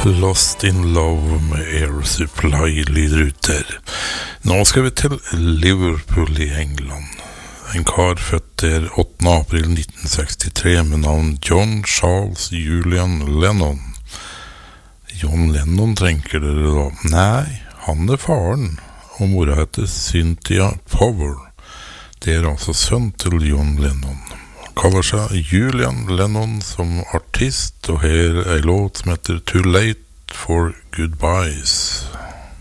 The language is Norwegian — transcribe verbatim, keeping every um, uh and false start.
Lost in Love med Air Supply lyder ut der. Nå skal vi til Liverpool i England. En kar født der åttende april nitten sekstitre med navn John Charles Julian Lennon. John Lennon tenker dere da? Nei, han er faren, og mora heter Cynthia Power. Det er altså sønn til John Lennon. Han kaller seg Julian Lennon som artist, og her er en låt som heter Too Late for Goodbyes.